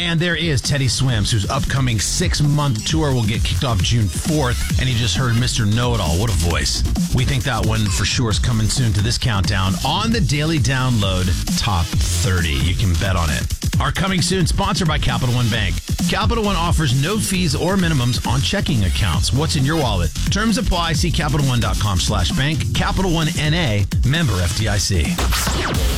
And there is Teddy Swims, whose upcoming 6-month tour will get kicked off June 4th. And you just heard Mr. Know-It-All. What a voice. We think that one for sure is coming soon to this countdown on the Daily Download Top 30. You can bet on it. Our Coming Soon, sponsored by Capital One Bank. Capital One offers no fees or minimums on checking accounts. What's in your wallet? Terms apply. See CapitalOne.com/bank. Capital One N.A. Member FDIC.